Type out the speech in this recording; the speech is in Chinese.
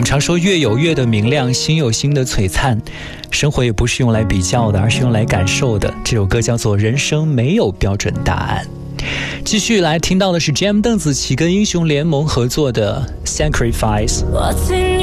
常说月有月的明亮，心有心的璀璨，生活也不是用来比较的，而是用来感受的。这首歌叫做《人生没有标准答案》。继续来听到的是 Jam 邓紫棋跟英雄联盟合作的 Sacrifice。